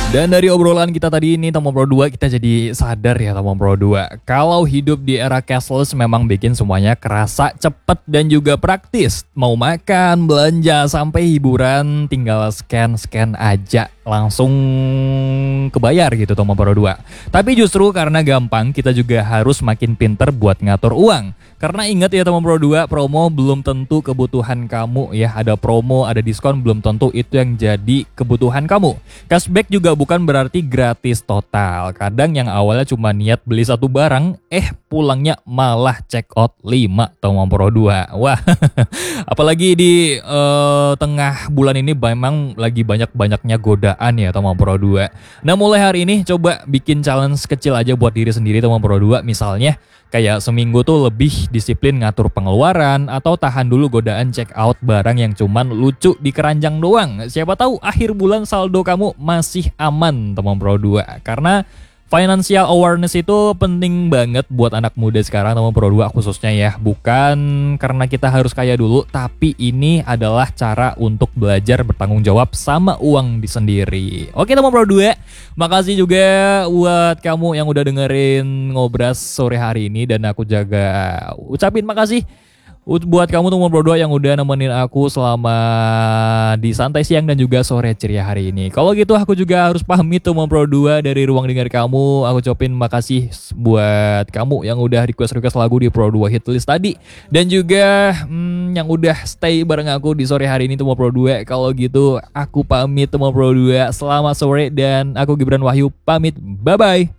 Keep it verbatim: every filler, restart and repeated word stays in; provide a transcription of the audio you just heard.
Dan dari obrolan kita tadi ini Tomom Pro dua, kita jadi sadar ya Tomom Pro dua, kalau hidup di era cashless memang bikin semuanya kerasa cepet dan juga praktis. Mau makan, belanja, sampai hiburan tinggal scan-scan aja langsung kebayar gitu Tomom Pro dua. Tapi justru karena gampang, kita juga harus makin pinter buat ngatur uang. Karena ingat ya Tomom Pro dua, promo belum tentu kebutuhan kamu ya. Ada promo, ada diskon, belum tentu itu yang jadi kebutuhan kamu. Cashback juga bukan berarti gratis total. Kadang yang awalnya cuma niat beli satu barang, eh pulangnya malah check out lima Tomom Pro dua. Wah, apalagi di uh, tengah bulan ini memang lagi banyak-banyaknya godaan ya Tomom Pro dua. Nah mulai hari ini coba bikin challenge kecil aja buat diri sendiri Tomom Pro dua. Misalnya kayak seminggu tuh lebih disiplin ngatur pengeluaran, atau tahan dulu godaan check out barang yang cuman lucu di keranjang doang. Siapa tahu akhir bulan saldo kamu masih aman Tomom Pro dua. Karena financial awareness itu penting banget buat anak muda sekarang Tomom Pro dua khususnya ya. Bukan karena kita harus kaya dulu, tapi ini adalah cara untuk belajar bertanggung jawab sama uang di sendiri. Oke Tomom Pro dua, makasih juga buat kamu yang udah dengerin Ngobras sore hari ini. Dan aku jaga ucapin makasih buat kamu Tomom Pro dua yang udah nemenin aku selama di santai siang dan juga sore ceria hari ini. Kalau gitu aku juga harus pamit Tomom Pro dua dari ruang dengar kamu. Aku ucapin makasih buat kamu yang udah request-request lagu di Pro dua Hitlist tadi. Dan juga hmm, yang udah stay bareng aku di sore hari ini Tomom Pro dua. Kalau gitu aku pamit Tomom Pro dua. Selamat sore dan aku Gibran Wahyu pamit. Bye-bye.